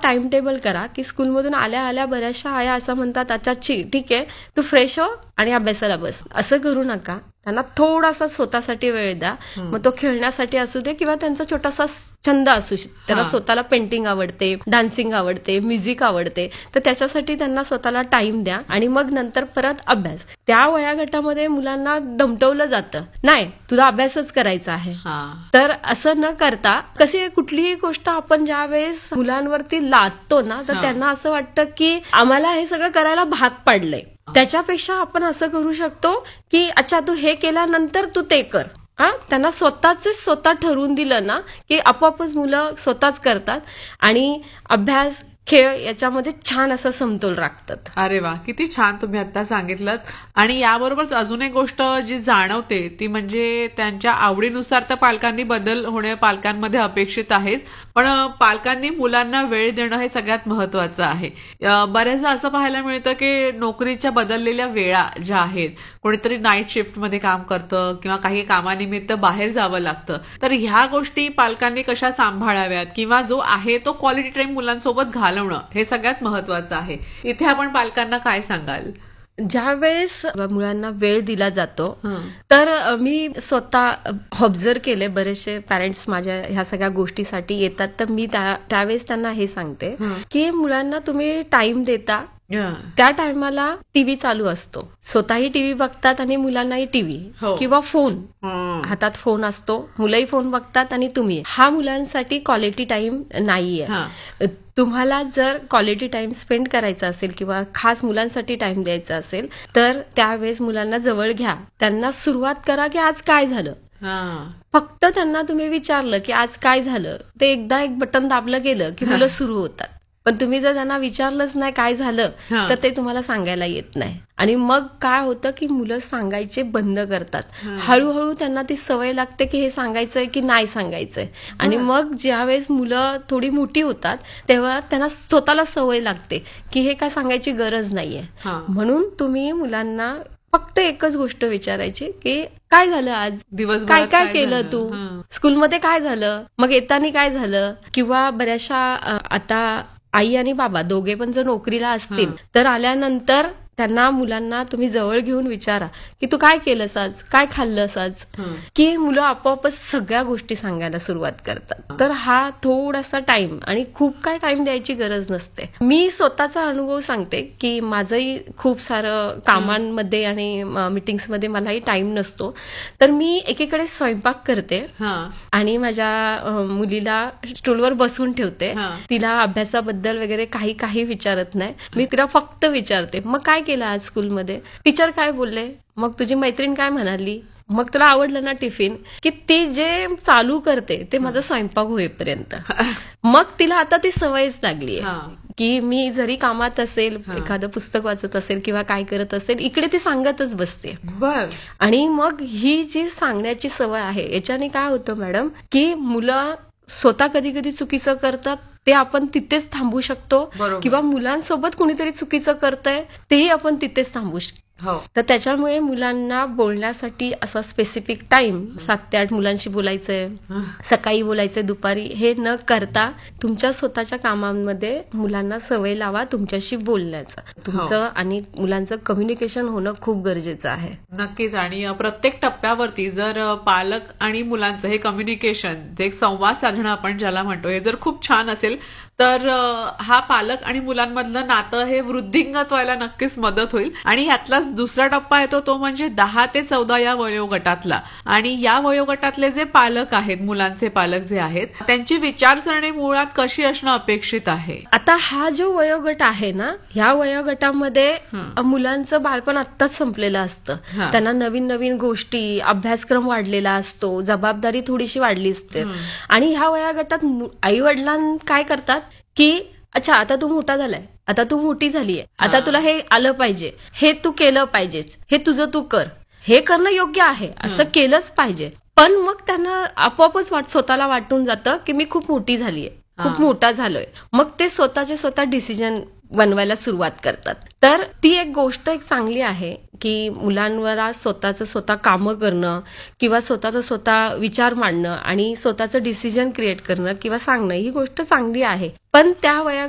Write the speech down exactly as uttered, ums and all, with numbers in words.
Time table करा की स्कूलमधून आल्या आल्या बऱ्याचशा आया असं म्हणतात, अच्छा ठीक आहे तू फ्रेश हो आणि अभ्यासाला बस. असं करू नका. त्यांना थोडासा स्वतःसाठी वेळ द्या. मग तो खेळण्यासाठी असू दे किंवा त्यांचा छोटासा छंद असू शकतो. त्याला स्वतःला पेंटिंग आवडते, डान्सिंग आवडते, म्युझिक आवडते, तर त्याच्यासाठी त्यांना स्वतःला टाइम द्या आणि मग नंतर परत अभ्यास. त्या वयागटामध्ये मुलांना दमटवलं जातं, नाही तुला अभ्यासच करायचा आहे. तर असं न करता कशी कुठलीही गोष्ट आपण ज्या वेळेस मुलांवरती लादतो ना, तर त्यांना असं वाटतं की आम्हाला हे सगळं करायला भाग पाडलंय. त्याच्यापेक्षा आपण असं करू शकतो की अच्छा तू हे केल्यानंतर तू ते कर. हा त्यांना स्वतःच स्वतः ठरवून दिलं ना की आपोआपच मुलं स्वतःच करतात आणि अभ्यास खेळ याच्यामध्ये छान असा समतोल राखतात. अरे वा, किती छान तुम्ही आता सांगितलं. आणि याबरोबरच अजून एक गोष्ट जी जाणवते ती म्हणजे त्यांच्या आवडीनुसार तर पालकांनी बदल होणे पालकांमध्ये अपेक्षित आहेच, पण पालकांनी मुलांना वेळ देणं हे सगळ्यात महत्वाचं आहे. बऱ्याचदा असं पाहायला मिळतं की नोकरीच्या बदललेल्या वेळा ज्या आहेत, कोणीतरी नाईट शिफ्टमध्ये काम करतं किंवा काही कामानिमित्त बाहेर जावं लागतं, तर ह्या गोष्टी पालकांनी कशा सांभाळाव्यात किंवा जो आहे तो क्वालिटी टाइम मुलांसोबत घालवणं हे सगळ्यात महत्वाचं आहे. इथे आपण पालकांना काय सांगाल? ज्या वेळेस मुलांना वेळ दिला जातो तर मी स्वतः ऑब्झर्व केले, बरेचसे पॅरेंट्स माझ्या ह्या सगळ्या गोष्टीसाठी येतात, तर मी त्यावेळेस त्यांना हे सांगते की मुलांना तुम्ही टाइम देता, त्या टायमाला टीव्ही चालू असतो, स्वतःही टीव्ही बघतात आणि मुलांनाही टीव्ही किंवा फोन हातात फोन असतो, मुलंही फोन बघतात आणि तुम्ही, हा मुलांसाठी क्वालिटी टाइम नाहीये. तुम्हाला जर क्वालिटी टाइम स्पेंड करायचा असेल किंवा खास मुलांसाठी टाइम द्यायचा असेल तर त्यावेळेस मुलांना जवळ घ्या, त्यांना सुरुवात करा की आज काय झालं. फक्त त्यांना तुम्ही विचारलं की आज काय झालं, ते एकदा एक बटन दाबलं गेलं की मुलं सुरू होतात. पण तुम्ही जर त्यांना विचारलंच नाही काय झालं तर ते तुम्हाला सांगायला येत नाही आणि मग काय होतं की मुलं सांगायचे बंद करतात. हळूहळू त्यांना ती सवय लागते की हे सांगायचंय की नाही सांगायचंय आणि मग ज्यावेळेस मुलं थोडी मोठी होतात तेव्हा त्यांना स्वतःला सवय लागते की हे काय सांगायची गरज नाहीये. म्हणून तुम्ही मुलांना फक्त एकच गोष्ट विचारायची की काय झालं आज, दिवस काय काय केलं तू, स्कूलमध्ये काय झालं, मग येताना काय झालं. किंवा बऱ्याचशा आता आई आणि बाबा दोघे पण जर नोकरीला असतील तर आल्यानंतर त्यांना मुलांना तुम्ही जवळ घेऊन विचारा की तू काय केलंस आज, काय खाल्लंस आज, की मुलं आपोआपच सगळ्या गोष्टी सांगायला सुरुवात करतात. तर हा थोडासा टाइम आणि खूप काय टाइम द्यायची गरज नसते. मी स्वतःचा अनुभव सांगते की माझंही खूप सारं कामांमध्ये आणि मीटिंग्समध्ये मलाही टाइम नसतो, तर मी एकीकडे स्वयंपाक करते आणि माझ्या मुलीला स्टूलवर बसून ठेवते, तिला अभ्यासाबद्दल वगैरे काही काही विचारत नाही, मी तिला फक्त विचारते मग काय केलं आज स्कूलमध्ये, टीचर काय बोलले, मग तुझी मैत्रीण काय म्हणाली, मग तुला आवडलं ना टिफिन, की ती जे चालू करते ते माझा स्वयंपाक होईपर्यंत. मग तिला आता ती सवयच लागली आहे की मी जरी कामात असेल, एखादं पुस्तक वाचत असेल किंवा काय करत असेल, इकडे ती सांगतच बसते. बर आणि मग ही जी सांगण्याची सवय आहे याच्याने काय होतं मॅडम की मुलं स्वतः कधी कधी चुकीचं करतात, ते आपण तिथेच थांबू शकतो किंवा मुलांसोबत कुणीतरी चुकीचं करतंय तेही आपण तिथेच थांबू शकतो. तर त्याच्यामुळे मुलांना बोलण्यासाठी असा स्पेसिफिक टाइम, सात ते आठ मुलांशी बोलायचंय, सकाळी बोलायचंय, दुपारी, हे न करता तुमच्या स्वतःच्या कामांमध्ये मुलांना सवय लावा तुमच्याशी बोलण्याचं. तुमचं आणि मुलांचं कम्युनिकेशन होणं खूप गरजेचं आहे. नक्कीच. आणि प्रत्येक टप्प्यावरती जर पालक आणि मुलांचं हे कम्युनिकेशन, जे संवाद साधणं आपण ज्याला म्हणतो, हे जर खूप छान असेल तर हा पालक आणि मुलांमधलं नातं हे वृद्धिंगत व्हायला नक्कीच मदत होईल. आणि यातलाच दुसरा टप्पा येतो तो म्हणजे दहा ते चौदा या वयोगटातला. आणि या वयोगटातले जे पालक आहेत, मुलांचे पालक जे आहेत, त्यांची विचारसरणी मुळात कशी असणं अपेक्षित आहे? आता हा जो वयोगट आहे ना, ह्या वयोगटामध्ये मुलांचं बालपण आत्ताच संपलेलं असतं. त्यांना नवीन नवीन गोष्टी, अभ्यासक्रम वाढलेला असतो, जबाबदारी थोडीशी वाढली असते. आणि ह्या वयोगटात आई वडिलां काय करतात की अच्छा आता तू मोठा झालाय, आता तू मोठी झालीये, आता तुला हे आलं पाहिजे, हे तू केलं पाहिजेच, हे तुझं तू कर, हे करणं योग्य आहे, असं केलंच पाहिजे. पण मग त्यांना आपोआपच वाट स्वतःला वाटून जातं की मी खूप मोठी झालीये, खूप मोठा झालोय. मग ते स्वतःचे स्वतः डिसिजन बनवायला सुरुवात करतात. तर ती एक गोष्ट एक चांगली आहे की मुलांवर स्वतःचं स्वतः कामं करणं किंवा स्वतःचं स्वतः विचार मांडणं आणि स्वतःचं डिसिजन क्रिएट करणं किंवा सांगणं, ही गोष्ट चांगली आहे. पण त्या वया